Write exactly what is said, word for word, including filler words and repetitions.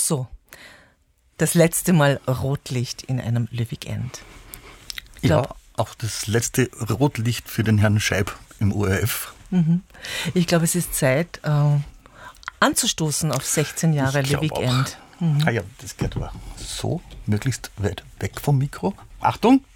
So, das letzte Mal Rotlicht in einem Löwig End. Ich ja, glaub, auch das letzte Rotlicht für den Herrn Scheib im O R F. Mhm. Ich glaube, es ist Zeit, äh, anzustoßen auf sechzehn Jahre Löwig End. Mhm. Ah ja, das geht aber so, möglichst weit weg vom Mikro. Achtung!